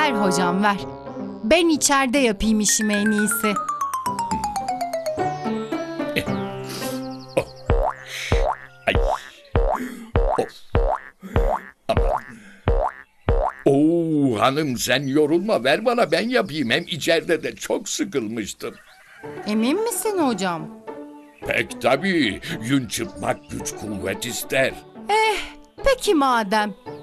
Ver hocam ver. Ben içeride yapayım işimi en iyisi. Ay. Of. Aman. Oo hanım sen yorulma ver bana ben yapayım. Hem içeride de çok sıkılmıştım. Emin misin hocam? Pek tabii yün çırpmak güç kuvvet ister. Peki madem.